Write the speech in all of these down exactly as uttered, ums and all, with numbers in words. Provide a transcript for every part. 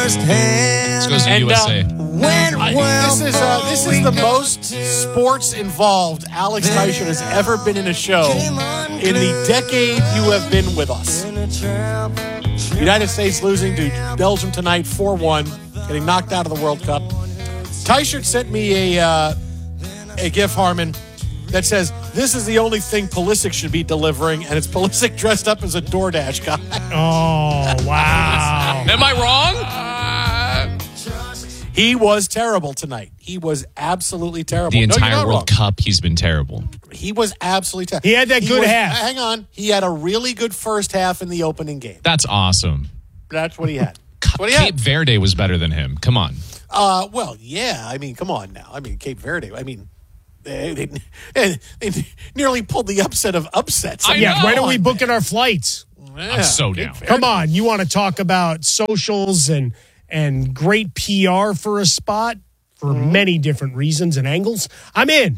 firsthand. This goes to And, U S A. uh, When well This is uh, this is the most sports involved Alex Teichert has ever been in a show in the decade you have been with us. United States losing to Belgium tonight four one, getting knocked out of the World Cup. Teichert sent me a uh, a GIF, Harmon, that says, this is the only thing Pulisic should be delivering, and it's Pulisic dressed up as a DoorDash guy. Oh, wow. Am I wrong? He was terrible tonight. He was absolutely terrible. The No, you're entire not World wrong. Cup, he's been terrible. He was absolutely terrible. He had that good was, half. Hang on. He had a really good first half in the opening game. That's awesome. That's what he had. That's what he Cape had. Verde was better than him. Come on. Uh, well, yeah. I mean, come on now. I mean, Cape Verde. I mean, they, they, they nearly pulled the upset of upsets. I mean, Yeah, know. when are we booking our flights? yeah, I'm so Cape down. Verde. Come on, you want to talk about socials and and great P R for a spot for many different reasons and angles? I'm in.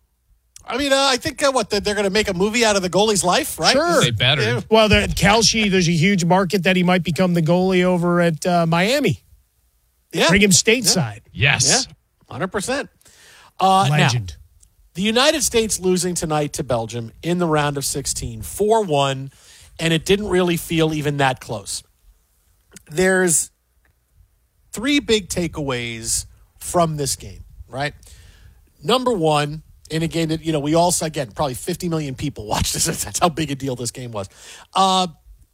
I mean, uh, I think uh, what they're going to make a movie out of the goalie's life, right? Sure. They better. Yeah. Well, the Kalshi, there's a huge market that he might become the goalie over at uh, Miami. Yeah. Bring him stateside. Yes. Yeah. one hundred percent. Uh, now, Legend. the United States losing tonight to Belgium in the round of sixteen, four one, and it didn't really feel even that close. There's three big takeaways from this game, right? Number one, and again, you know, we also, again, probably fifty million people watched this. That's how big a deal this game was. Uh,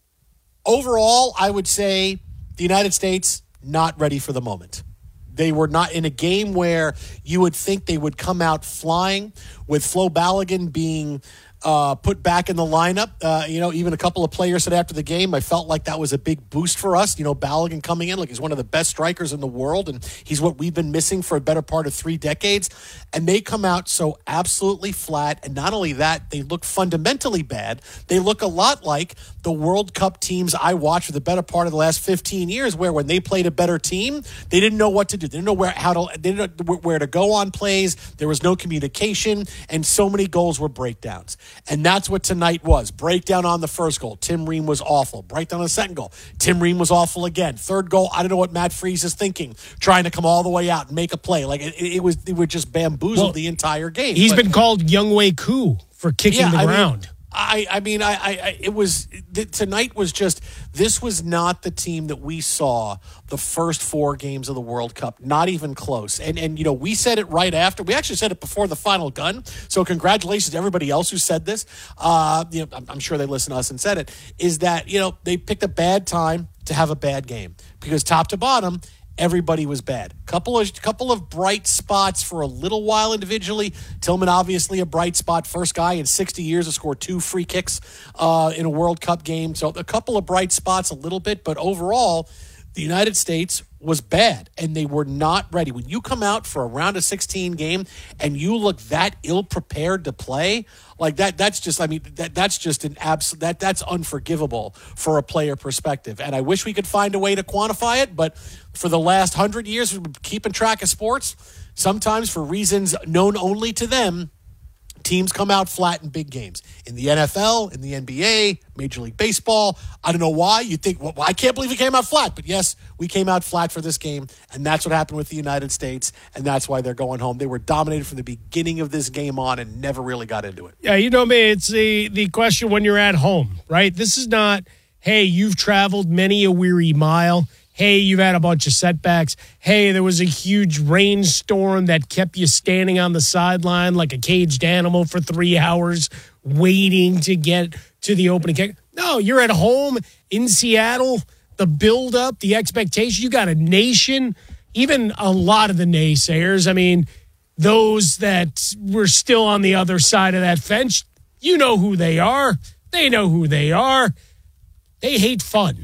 overall, I would say the United States, not ready for the moment. They were not in a game where you would think they would come out flying, with Flo Balogun being uh, put back in the lineup. Uh, you know, even a couple of players said after the game, I felt like that was a big boost for us. You know, Balogun coming in, like he's one of the best strikers in the world, and he's what we've been missing for a better part of three decades. And they come out so absolutely flat. And not only that, they look fundamentally bad. They look a lot like the World Cup teams I watched for the better part of the last fifteen years, where when they played a better team, they didn't know what to do. They didn't know where how to they didn't know where to go on plays. There was no communication, and so many goals were breakdowns. And that's what tonight was. Breakdown on the first goal. Tim Ream was awful. Breakdown on the second goal. Tim Ream was awful again. Third goal, I don't know what Matt Freese is thinking, trying to come all the way out and make a play. Like it, it was, it would just bamboozle Well, the entire game. He's But- been called Younghoe Koo for kicking yeah, the I mean, ground. I, I mean, I, I, I it was th- tonight was just this was not the team that we saw the first four games of the World Cup, not even close. And and you know, we said it right after. We actually said it before the final gun. So congratulations to everybody else who said this. Uh, you know, I'm, I'm sure they listened to us and said it. Is that you know they picked a bad time to have a bad game because top to bottom, everybody was bad. Couple of couple of bright spots for a little while individually. Tillman, obviously a bright spot. First guy in sixty years to score two free kicks uh, in a World Cup game. So a couple of bright spots a little bit. But overall, the United States was bad, and they were not ready. When you come out for a round of sixteen game and you look that ill-prepared to play, like that, that's just, I mean, that that's just an absolute, that, that's unforgivable for a player perspective. And I wish we could find a way to quantify it, but for the last hundred years, we've been keeping track of sports. Sometimes for reasons known only to them, teams come out flat in big games. In the N F L, in the N B A, Major League Baseball. I don't know why. You think, well, I can't believe we came out flat. But yes, we came out flat for this game, and that's what happened with the United States, and that's why they're going home. They were dominated from the beginning of this game on and never really got into it. Yeah, you know me, it's the, the question when you're at home, right? This is not, hey, you've traveled many a weary mile. Hey, you've had a bunch of setbacks. Hey, there was a huge rainstorm that kept you standing on the sideline like a caged animal for three hours waiting to get to the opening kick. No, you're at home in Seattle. The build-up, the expectation. You got a nation, even a lot of the naysayers. I mean, those that were still on the other side of that fence, you know who they are. They know who they are. They hate fun.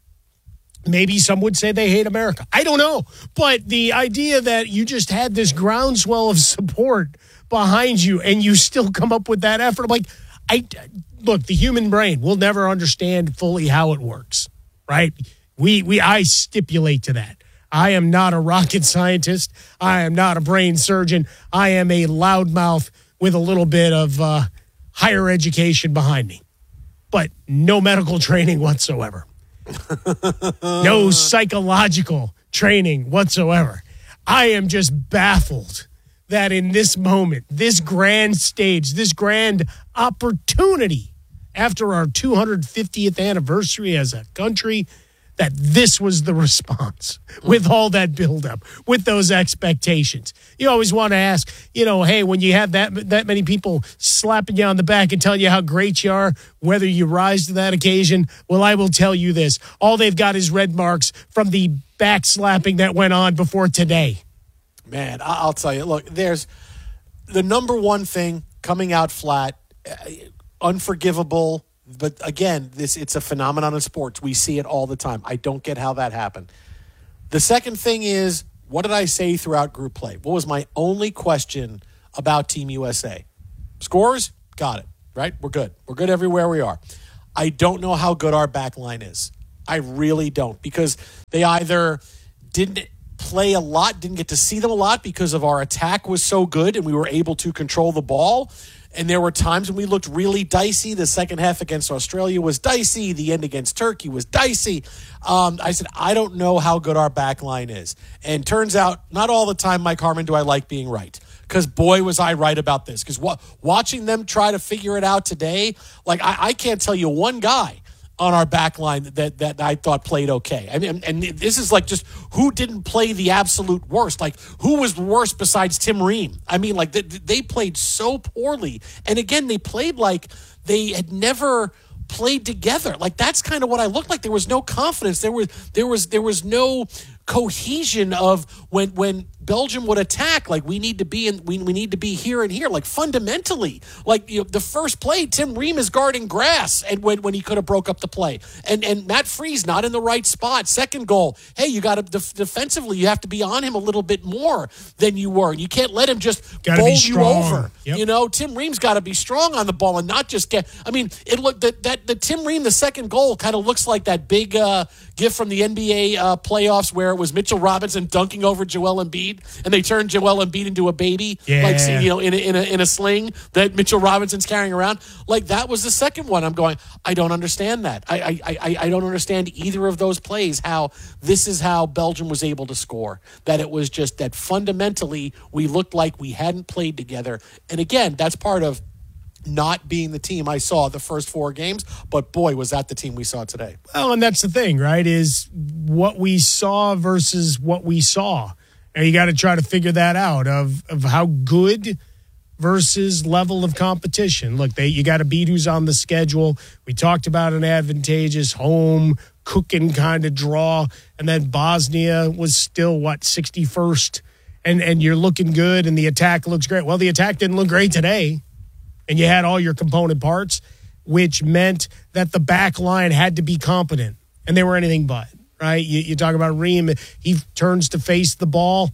Maybe some would say they hate America. I don't know. But the idea that you just had this groundswell of support behind you and you still come up with that effort, I'm like, I, look, the human brain, we'll never understand fully how it works, right? We, we, I stipulate to that. I am not a rocket scientist. I am not a brain surgeon. I am a loudmouth with a little bit of uh, higher education behind me, but no medical training whatsoever. No psychological training whatsoever. I am just baffled that in this moment, this grand stage, this grand opportunity after our two hundred fiftieth anniversary as a country, that this was the response with all that buildup, with those expectations. You always want to ask, you know, hey, when you have that that many people slapping you on the back and telling you how great you are, whether you rise to that occasion, well, I will tell you this. All they've got is red marks from the backslapping that went on before today. Man, I- I'll tell you, look, there's the number one thing coming out flat, uh, unforgivable. But again, this it's a phenomenon in sports. We see it all the time. I don't get how that happened. The second thing is, what did I say throughout group play? What was my only question about Team U S A? Scores? Got it, right? We're good. We're good everywhere we are. I don't know how good our back line is. I really don't, because they either didn't play a lot, didn't get to see them a lot because of our attack was so good and we were able to control the ball. And there were times when we looked really dicey. The second half against Australia was dicey. The end against Turkey was dicey. Um, I said, I don't know how good our back line is. And turns out, not all the time, Mike Harmon, do I like being right. Because, boy, was I right about this. Because wa- watching them try to figure it out today, like, I, I can't tell you one guy on our back line that, that I thought played okay. I mean, and this is like just who didn't play the absolute worst. Like, who was the worst besides Tim Ream? I mean, like, they, they played so poorly. And again, they played like they had never played together. Like, that's kind of what I looked like. There was no confidence. There was there was there was no cohesion of when when Belgium would attack, like we need to be in, we, we need to be here and here, like fundamentally, like you know, the first play, Tim Ream is guarding grass, and when, when he could have broke up the play, and and Matt Freese not in the right spot. Second goal, hey, you got to def- defensively, you have to be on him a little bit more than you were. You can't let him just gotta bowl be you strong. over. Yep. You know, Tim Ream's got to be strong on the ball and not just get. I mean, it looked that that the Tim Ream, the second goal, kind of looks like that big uh, gif from the N B A uh, playoffs where it was Mitchell Robinson dunking over Joel Embiid. And they turned Joel Embiid into a baby, yeah. like you know, in a, in a in a sling that Mitchell Robinson's carrying around. Like that was the second one. I'm going, I don't understand that. I I I, I don't understand either of those plays. How this is how Belgium was able to score. That it was just that fundamentally we looked like we hadn't played together. And again, that's part of not being the team I saw the first four games, but boy, was that the team we saw today. Well, and that's the thing, right, is what we saw versus what we saw. And you got to try to figure that out of, of how good versus level of competition. Look, they you got to beat who's on the schedule. We talked about an advantageous home cooking kind of draw, and then Bosnia was still, what, sixty-first, and, and you're looking good, and the attack looks great. Well, the attack didn't look great today, and you had all your component parts, which meant that the back line had to be competent, and they were anything but. Right, you, you talk about Ream. He turns to face the ball,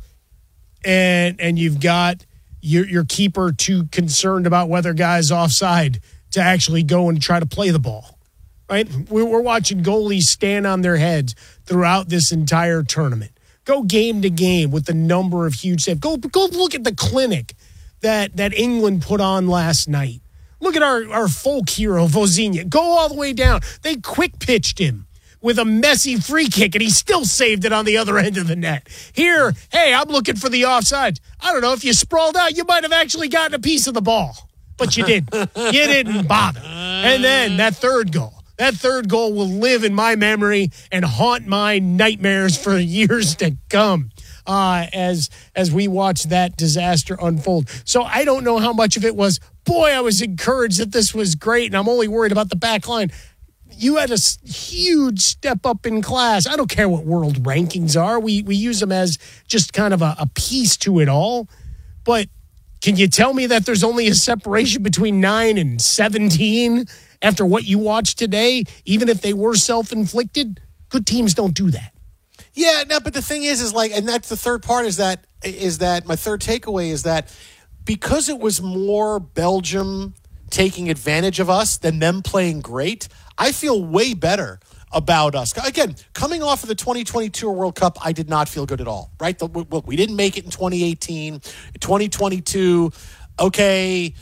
and and you've got your your keeper too concerned about whether guys offside to actually go and try to play the ball. Right, we're, we're watching goalies stand on their heads throughout this entire tournament. Go game to game with the number of huge saves. Go go look at the clinic that that England put on last night. Look at our our folk hero Vozinha. Go all the way down. They quick pitched him with a messy free kick, and he still saved it on the other end of the net. Here, hey, I'm looking for the offside. I don't know, if you sprawled out, you might have actually gotten a piece of the ball, but you didn't. You didn't bother. And then that third goal. That third goal will live in my memory and haunt my nightmares for years to come uh, as, as we watch that disaster unfold. So I don't know how much of it was, boy, I was encouraged that this was great, and I'm only worried about the back line. You had a huge step up in class. I don't care what world rankings are. We we use them as just kind of a, a piece to it all. But can you tell me that there's only a separation between nine and seventeen after what you watched today, even if they were self-inflicted? Good teams don't do that. Yeah, no, but the thing is, is like, and that's the third part is that, is that my third takeaway is that because it was more Belgium taking advantage of us than them playing great, I feel way better about us. Again, coming off of the twenty twenty-two World Cup, I did not feel good at all, right? The, look, we didn't make it in twenty eighteen, twenty twenty-two. Okay,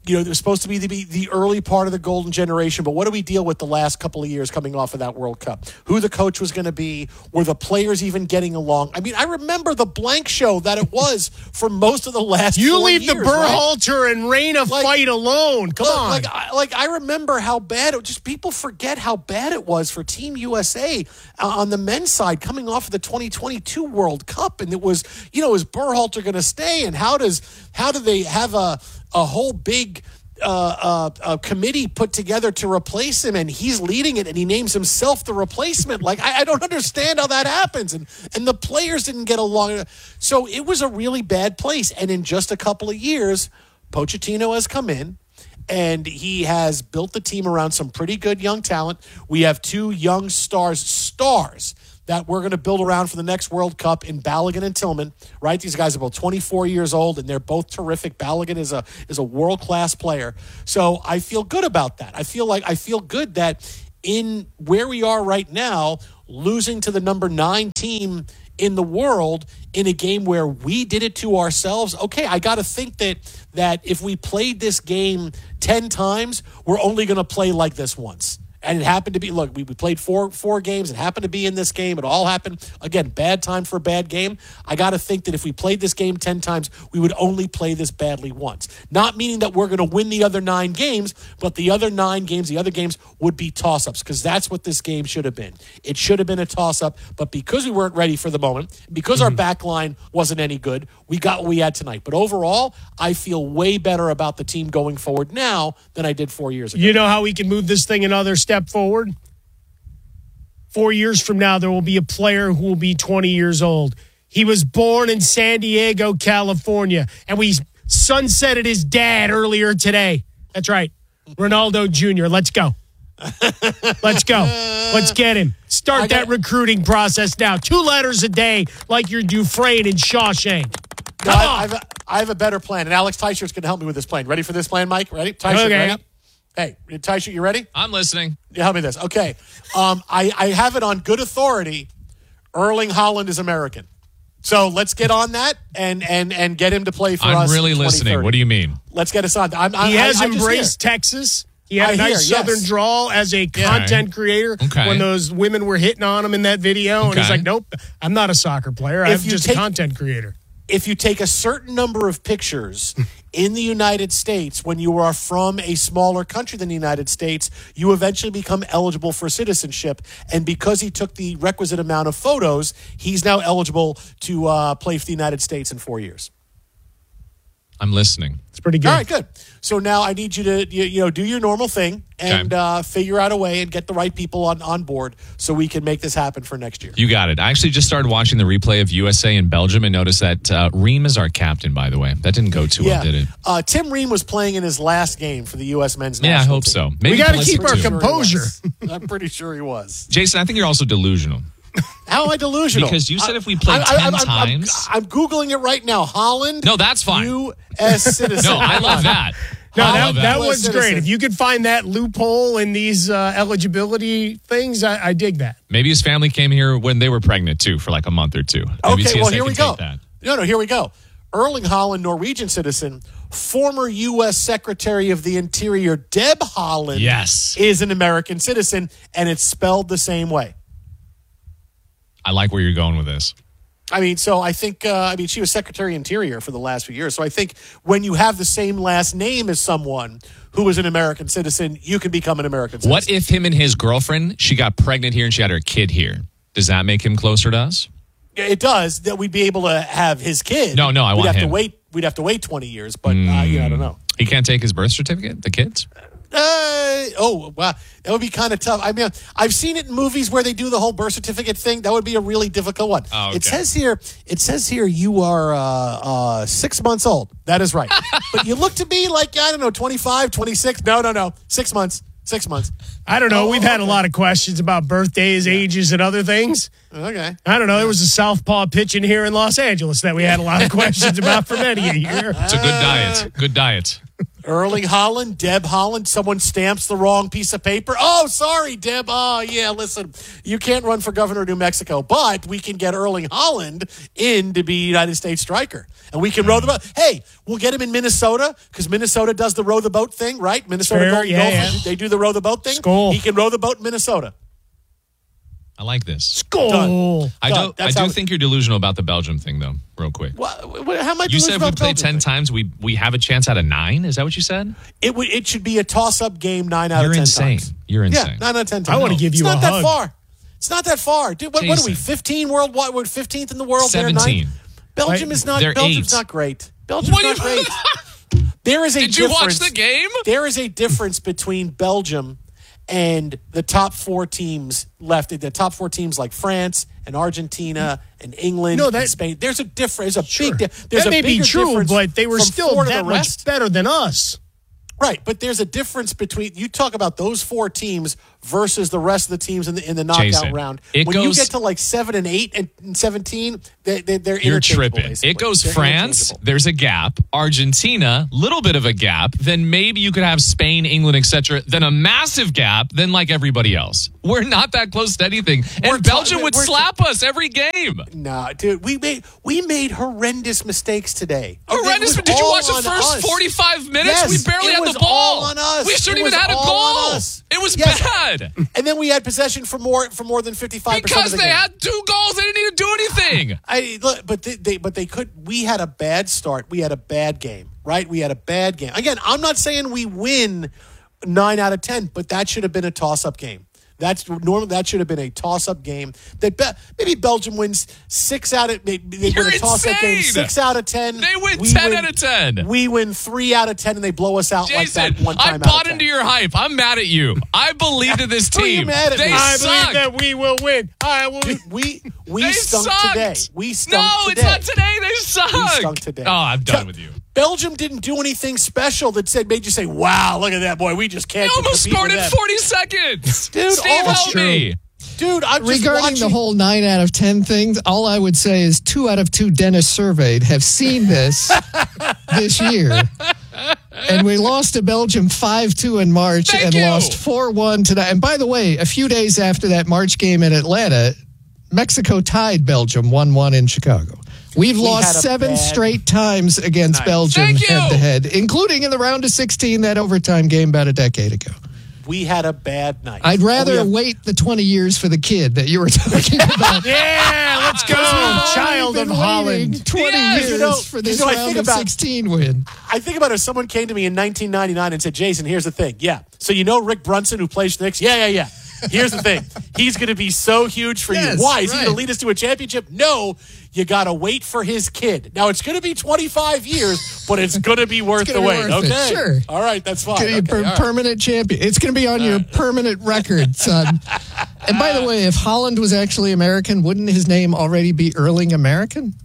You know, they're supposed to be the, the early part of the golden generation, but what do we deal with the last couple of years coming off of that World Cup? Who the coach was going to be? Were the players even getting along? I mean, I remember the blank show that it was for most of the last You four leave years, the right? Berhalter and Reina Like- fight alone. Come Look, on. Like, I, like I remember how bad it just people forget how bad it was for Team U S A uh, on the men's side coming off of the twenty twenty-two World Cup, and it was, you know, is Berhalter going to stay, and how does how do they have a a whole big uh, uh, uh, committee put together to replace him, and he's leading it, and he names himself the replacement? Like, I, I don't understand how that happens, and and the players didn't get along, so it was a really bad place. And in just a couple of years, Pochettino has come in, and he has built the team around some pretty good young talent. We have two young stars, stars that we're going to build around for the next World Cup in Balogun and Tillman, right? These guys are both twenty-four years old, and they're both terrific. Balogun is a is a world-class player. So I feel good about that. I feel like I feel good that in where we are right now, losing to the number nine team in the world in a game where we did it to ourselves. Okay, I got to think that that if we played this game ten times, we're only going to play like this once. And it happened to be, look, we, we played four four games. It happened to be in this game. It all happened. Again, bad time for a bad game. I got to think that if we played this game ten times, we would only play this badly once. Not meaning that we're going to win the other nine games, but the other nine games, the other games would be toss-ups, because that's what this game should have been. It should have been a toss-up, but because we weren't ready for the moment, because mm-hmm. our back line wasn't any good, we got what we had tonight. But overall, I feel way better about the team going forward now than I did four years ago. You know how we can move this thing another step forward? Four years from now, there will be a player who will be twenty years old. He was born in San Diego, California, and we sunsetted his dad earlier today. That's right. Ronaldo Junior Let's go. Let's go. Let's get him. Start that recruiting process now. Two letters a day like you're Dufresne and Shawshank. No, I, I, have a, I have a better plan, and Alex Teichert's going to help me with this plan. Ready for this plan, Mike? Ready? Teicher, okay. ready? Hey, Teicher, you ready? I'm listening. Yeah, help me with this. Okay. Um, I, I have it on good authority. Erling Haaland is American. So let's get on that and and and get him to play for I'm us. I'm really listening. What do you mean? Let's get us on. I'm, I'm, he has I, I embraced Texas. He had I a nice hear, southern yes. drawl as a content Okay. creator Okay. when those women were hitting on him in that video. And he's Okay. like, nope, I'm not a soccer player. If I'm you just take- a content creator. If you take a certain number of pictures in the United States when you are from a smaller country than the United States, you eventually become eligible for citizenship. And because he took the requisite amount of photos, he's now eligible to uh, play for the United States in four years. I'm listening. It's pretty good. All right, good. So now I need you to you, you know do your normal thing and Okay. uh, figure out a way and get the right people on, on board so we can make this happen for next year. You got it. I actually just started watching the replay of U S A and Belgium and noticed that uh, Reem is our captain, by the way. That didn't go too well, did it? Uh, Tim Ream was playing in his last game for the U S men's Yeah, I national hope team. so. Maybe We gotta Pulisic, keep our too. Sure he composure. was. I'm pretty sure he was. Jason, I think you're also delusional. How am I delusional? Because you said if we played I- I- ten I'm- I'm- times- I'm, I'm Googling it right now. Holland. No, that's fine. U S citizen. No, I love that. No, I that, love that that. U S one's citizen. great. If you could find that loophole in these uh, eligibility things, I, I dig that. Maybe his family came here when they were pregnant, too, for like a month or two. Maybe Okay, T S A well, here can we go. take that. No, no, here we go. Erling Haaland, Norwegian citizen, former U S Secretary of the Interior Deb Haaland Yes. is an American citizen, and it's spelled the same way. I like where you're going with this. I mean, so I think, uh, I mean, she was Secretary of Interior for the last few years. So I think when you have the same last name as someone who is an American citizen, you can become an American citizen. What if him and his girlfriend, she got pregnant here and she had her kid here? Does that make him closer to us? It does, that we'd be able to have his kid. No, no, I we'd want have him. to wait. We'd have to wait twenty years, but uh, yeah, I don't know. He can't take his birth certificate, the kids? Uh, oh, wow. That would be kind of tough. I mean, I've seen it in movies where they do the whole birth certificate thing. That would be a really difficult one. Oh, okay. It says here, it says here you are uh, uh, six months old. That is right. But you look to me like, I don't know, twenty-five, twenty-six. No, no, no. Six months. Six months. I don't know. Oh, We've had a okay. lot of questions about birthdays, ages, and other things. Okay. I don't know. There was a southpaw pitching here in Los Angeles that we had a lot of questions about for many a year. It's a good diet. Good diet. Erling Haaland, Deb Haaland, someone stamps the wrong piece of paper. Oh, sorry, Deb. Oh, yeah, listen, you can't run for governor of New Mexico, but we can get Erling Haaland in to be United States striker. And we can row the boat. Hey, we'll get him in Minnesota because Minnesota does the row the boat thing, right? Minnesota Fair, Golden yeah, Gophers, yeah. they do the row the boat thing. Skol. He can row the boat in Minnesota. I like this. Goal. I Done. do. I That's do how- think you're delusional about the Belgium thing, though. Real quick. What, what, how much You said if we play ten times, we we have a chance out of nine. Is that what you said? It would. It should be a toss-up game nine out You're of ten insane. times. You're insane. Yeah, nine out of ten times. I wanna give it's you not a that hug. far. It's not that far, dude. What, what are we? Jason. Fifteen worldwide? What? Fifteenth in the world? They're Seventeen. ninth? Belgium is not. They're Belgium's eight. not great. Belgium's What do not you- great. There is a Did you difference. watch the game? There is a difference between Belgium and the top four teams left. The top four teams like France and Argentina and England No, that- and Spain. There's a difference. There's a Sure. big. Di- there's that a may be bigger true, difference but they were from still four to that the much rest. better than us. Right, but there's a difference between you talk about those four teams versus the rest of the teams in the in the knockout Jason, round. it When you goes- get to like seven and eight and seventeen, they, they, they're You're interchangeable, tripping. basically. It goes They're France, interchangeable. there's a gap. Argentina, little bit of a gap. Then maybe you could have Spain, England, et cetera. Then a massive gap. Then like everybody else. We're not that close to anything. We're And ta- Belgium would we're- slap us every game. Nah, dude, we made we made horrendous mistakes today. Horrendous. It was Did you all watch the on first us. forty-five minutes? Yes, we barely it had was the ball. all on us. We shouldn't It even was had a all goal. on us. It was Yes. bad. And then we had possession for more for more than fifty-five percent Because of the they game. had two goals. They didn't even do anything. I look, but they, they but they could. We had a bad start. We had a bad game, right? We had a bad game. Again, I'm not saying we win nine out of ten, but that should have been a toss-up game. That's normal. That should have been a toss-up game. That Be- maybe Belgium wins six out of they, they You're win a toss-up game insane. six out of ten. They win We ten out of ten. We win three out of ten, and they blow us out Jason, like that one I time. bought out of ten. into your hype. I'm mad at you. I believed in this Who are you team. mad at they me? I suck. believe that we will win. I will. We we They stunk sucked. today. We stunk no, today. it's not today. They suck. We stunk today. Oh, I'm done So- with you. Belgium didn't do anything special that said made you say, "Wow, look at that boy. We just can't." They almost compete scored with in them." forty seconds. Dude, Steve, all that's help me. Dude, I'm just Regarding watching. the whole nine out of ten thing, all I would say is two out of two dentists surveyed have seen this this year. And we lost to Belgium five two in March Thank and you. lost four one tonight. And by the way, a few days after that March game in Atlanta, Mexico tied Belgium one one in Chicago. We've We lost had a seven bad straight times against night. Belgium Thank you. head to head, including in the round of sixteen, that overtime game about a decade ago. We had a bad night. I'd We rather have- wait the twenty years for the kid that you were talking about. Yeah, let's go, child We've of been waiting Holland. twenty Yes. years You know- for you this know, I round think of about- sixteen win. I think about it. Someone came to me in nineteen ninety-nine and said, "Jason, here's the thing. Yeah, so you know Rick Brunson who plays the Knicks? Yeah, yeah, yeah. Here's the thing. He's going to be so huge for Yes, you. Why? Is he right. going to lead us to a championship? No. You got to wait for his kid. Now it's going to be twenty-five years, but it's going to be worth gonna the be wait. worth it, Okay, sure. All right, that's fine. Gonna be a Okay, per- all right. permanent champion. It's going to be on your permanent record, son. And by the way, if Holland was actually American, wouldn't his name already be Erling American?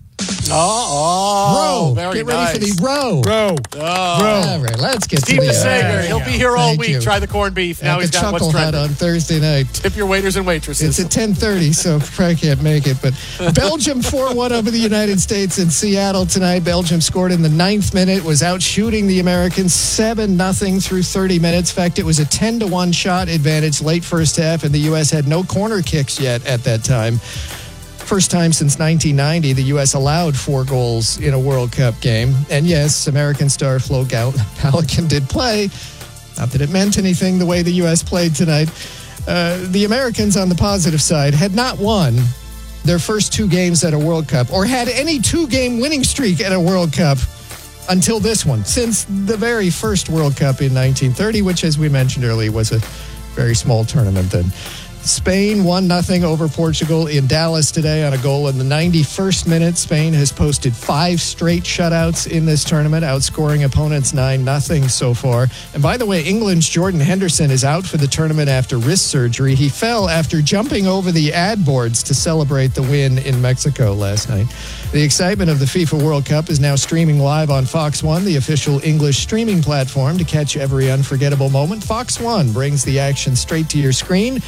Oh, oh Row. very Get ready nice. for the row. Bro, All right, let's get Steve to the Sager, he'll be here all Thank week. you. Try the corned beef. Now At he's the got what's Chuckle Hut trending. on Thursday night. Tip your waiters and waitresses. It's at ten thirty, so probably can't make it. But Belgium four one over the United States in Seattle tonight. Belgium scored in the ninth minute, was out shooting the Americans seven nothing through thirty minutes. In fact, it was a ten to one shot advantage late first half, and the U S had no corner kicks yet at that time. First time since nineteen ninety, the U S allowed four goals in a World Cup game. And yes, American star Flo Gal- Pelican did play. Not that it meant anything the way the U S played tonight. Uh, the Americans, on the positive side, had not won their first two games at a World Cup or had any two-game winning streak at a World Cup until this one, since the very first World Cup in nineteen thirty, which, as we mentioned earlier, was a very small tournament then. Spain one nothing over Portugal in Dallas today on a goal in the ninety-first minute. Spain has posted five straight shutouts in this tournament, outscoring opponents nine nothing so far. And by the way, England's Jordan Henderson is out for the tournament after wrist surgery. He fell after jumping over the ad boards to celebrate the win in Mexico last night. The excitement of the FIFA World Cup is now streaming live on Fox One, the official English streaming platform. To catch every unforgettable moment, Fox One brings the action straight to your screen, so you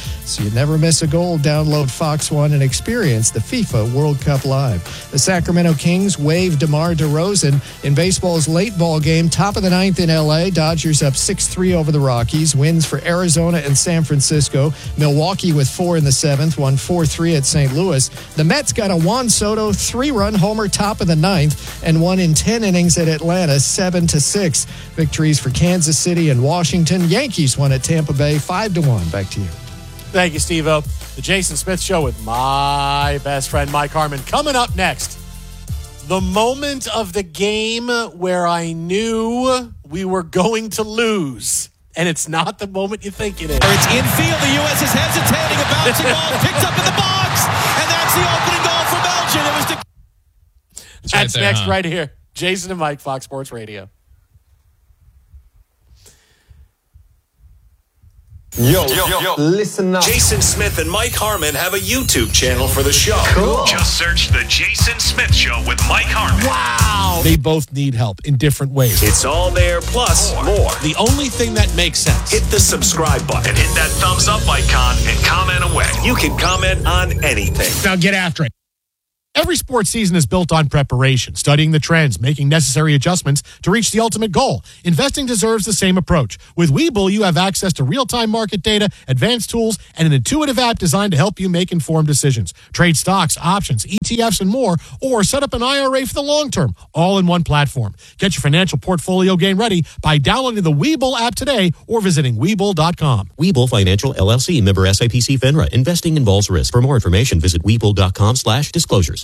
Never miss a goal. Download Fox One and experience the FIFA World Cup live. The Sacramento Kings wave DeMar DeRozan in baseball's late ball game. Top of the ninth in L A. Dodgers up six three over the Rockies. Wins for Arizona and San Francisco. Milwaukee with four in the seventh. Won four three at Saint Louis. The Mets got a Juan Soto three-run homer top of the ninth and won in ten innings at Atlanta seven to six. Victories for Kansas City and Washington. Yankees won at Tampa Bay five to one. Back to you. Thank you, Steve-O. The Jason Smith Show with my best friend, Mike Harmon. Coming up next, the moment of the game where I knew we were going to lose. And it's not the moment you think it is. It's infield. The U S is hesitating. A bouncing ball picked up in the box. And that's the opening goal for Belgium. It was the- That's, That's right there, next huh? right here. Jason and Mike, Fox Sports Radio. Yo, yo, yo, listen up. Jason Smith and Mike Harmon have a YouTube channel for the show. Cool. Just search The Jason Smith Show with Mike Harmon. Wow. They both need help in different ways. It's all there, plus more. The only thing that makes sense. Hit the subscribe button And hit that thumbs up icon and comment away. You can comment on anything. Now get after it. Every sports season is built on preparation, studying the trends, making necessary adjustments to reach the ultimate goal. Investing deserves the same approach. With Webull, you have access to real-time market data, advanced tools, and an intuitive app designed to help you make informed decisions. Trade stocks, options, E T Fs, and more, or set up an I R A for the long term, all in one platform. Get your financial portfolio game ready by downloading the Webull app today or visiting Webull dot com. Webull Financial, L L C, member S I P C FINRA. Investing involves risk. For more information, visit Webull dot com slash disclosures.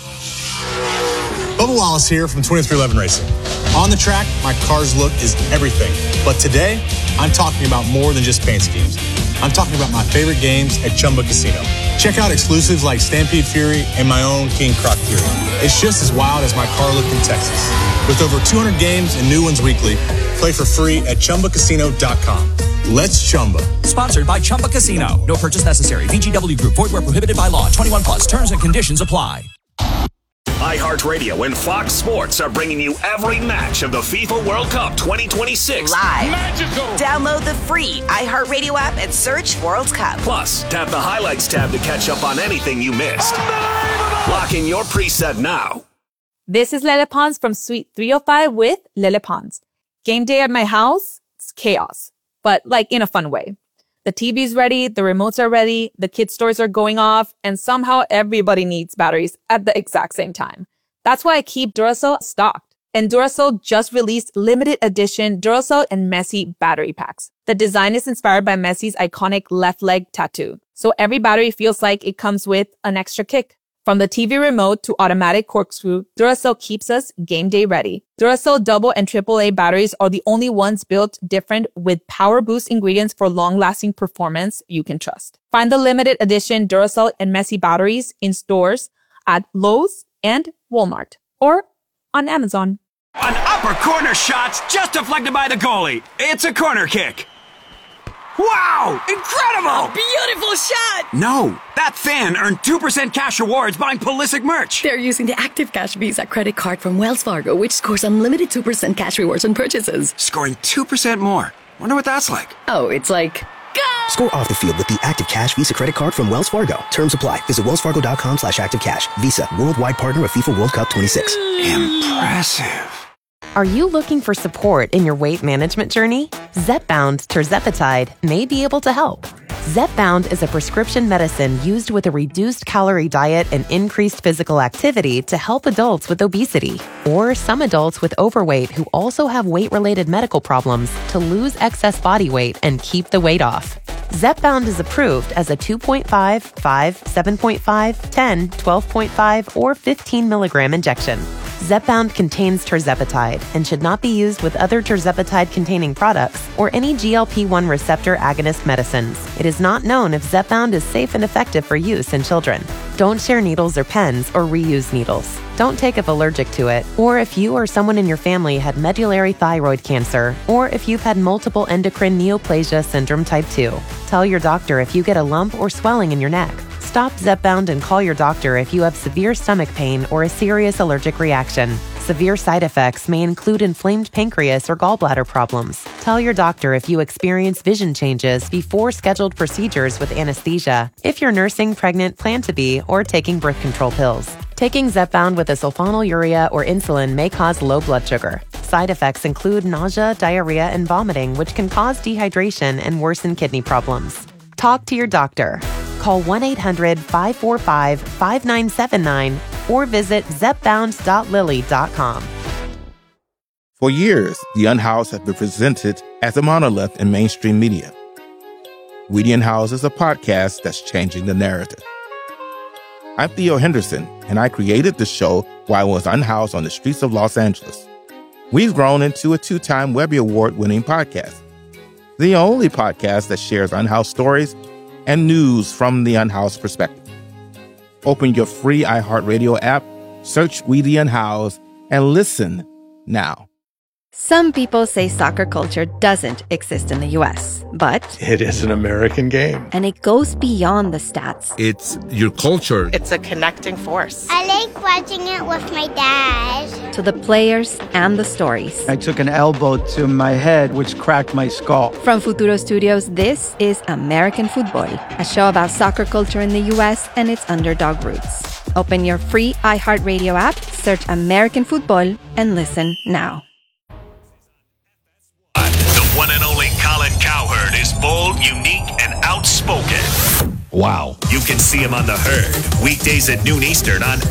Bubba Wallace here from twenty-three eleven Racing. On the track, my car's look is everything. But today, I'm talking about more than just paint schemes. I'm talking about my favorite games at Chumba Casino. Check out exclusives like Stampede Fury and my own King Croc Fury. It's just as wild as my car look in Texas. With over two hundred games and new ones weekly, play for free at Chumba Casino dot com. Let's Chumba. Sponsored by Chumba Casino. No purchase necessary. V G W Group. Void where prohibited by law. twenty-one plus. Terms and conditions apply. iHeartRadio and Fox Sports are bringing you every match of the FIFA World Cup twenty twenty-six. Live. Magical. Download the free iHeartRadio app and search World Cup. Plus, tap the highlights tab to catch up on anything you missed. Lock in your preset now. This is Lele Pons from Suite three oh five with Lele Pons. Game day at my house, it's chaos, but like in a fun way. The T V's ready, the remotes are ready, the kids' stores are going off, and somehow everybody needs batteries at the exact same time. That's why I keep Duracell stocked. And Duracell just released limited edition Duracell and Messi battery packs. The design is inspired by Messi's iconic left leg tattoo. So every battery feels like it comes with an extra kick. From the T V remote to automatic corkscrew, Duracell keeps us game day ready. Duracell double and triple A batteries are the only ones built different with power boost ingredients for long-lasting performance you can trust. Find the limited edition Duracell and Messi batteries in stores at Lowe's and Walmart or on Amazon. An upper corner shot just deflected by the goalie. It's a corner kick. Wow! Incredible! Beautiful shot! No, that fan earned two percent cash rewards buying Pulisic merch. They're using the Active Cash Visa credit card from Wells Fargo, which scores unlimited two percent cash rewards on purchases. Scoring two percent more. Wonder what that's like. Oh, it's like... Go! Score off the field with the Active Cash Visa credit card from Wells Fargo. Terms apply. Visit wellsfargo.com slash activecash. Visa, worldwide partner of FIFA World Cup twenty-six. Impressive. Are you looking for support in your weight management journey? Zepbound tirzepatide may be able to help. Zepbound is a prescription medicine used with a reduced calorie diet and increased physical activity to help adults with obesity or some adults with overweight who also have weight-related medical problems to lose excess body weight and keep the weight off. Zepbound is approved as a two point five, five, seven point five, ten, twelve point five, or fifteen milligram injection. Zepbound contains tirzepatide and should not be used with other tirzepatide-containing products or any G L P one receptor agonist medicines. It is not known if Zepbound is safe and effective for use in children. Don't share needles or pens or reuse needles. Don't take if allergic to it, or if you or someone in your family had medullary thyroid cancer, or if you've had multiple endocrine neoplasia syndrome type two. Tell your doctor if you get a lump or swelling in your neck. Stop Zepbound and call your doctor if you have severe stomach pain or a serious allergic reaction. Severe side effects may include inflamed pancreas or gallbladder problems. Tell your doctor if you experience vision changes before scheduled procedures with anesthesia, if you're nursing, pregnant, plan to be, or taking birth control pills. Taking Zepbound with a sulfonylurea or insulin may cause low blood sugar. Side effects include nausea, diarrhea, and vomiting, which can cause dehydration and worsen kidney problems. Talk to your doctor. Call one eight hundred five four five five nine seven nine or visit zepbound dot lilly dot com. For years, The Unhoused has been presented as a monolith in mainstream media. We the Unhoused is a podcast that's changing the narrative. I'm Theo Henderson, and I created the show while I was unhoused on the streets of Los Angeles. We've grown into a two-time Webby Award-winning podcast, the only podcast that shares unhoused stories and news from the unhoused perspective. Open your free iHeartRadio app, search We the Unhoused, and listen now. Some people say soccer culture doesn't exist in the U S, but it is an American game. And it goes beyond the stats. It's your culture. It's a connecting force. I like watching it with my dad. To the players and the stories. I took an elbow to my head, which cracked my skull. From Futuro Studios, this is American Football, a show about soccer culture in the U S and its underdog roots. Open your free iHeartRadio app, search American Football, and listen now. The one and only Colin Cowherd is bold, unique, and outspoken. Wow. You can see him on The Herd, weekdays at noon Eastern on